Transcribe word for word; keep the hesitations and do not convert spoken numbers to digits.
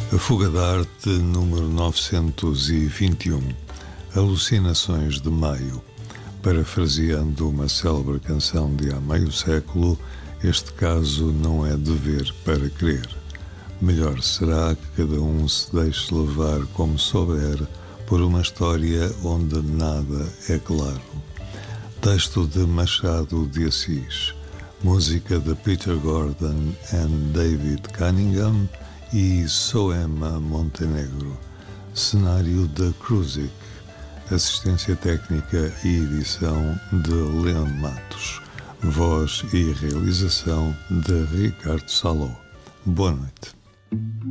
A Fuga da Arte, número novecentos e vinte e um, Alucinações de Maio. Parafraseando uma célebre canção de há meio século, este caso não é de ver para crer. Melhor será que cada um se deixe levar como souber por uma história onde nada é claro. Texto de Machado de Assis. Música de Peter Gordon and David Cunningham e Soema Montenegro. Cenário de Kruzik. Assistência técnica e edição de Leon Matos. Voz e realização de Ricardo Saló. Boa noite.